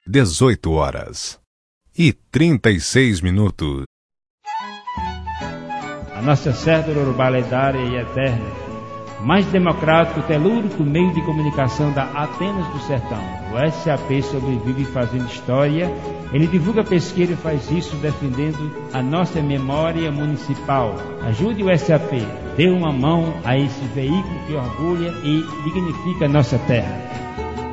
18h36. A nossa serra urubá lendária e eterna, mais democrático, telúrico meio de comunicação da Atenas do Sertão. O SAP sobrevive fazendo história. Ele divulga pesquisa e faz isso defendendo a nossa memória municipal. Ajude o SAP, dê uma mão a esse veículo que orgulha e dignifica a nossa terra.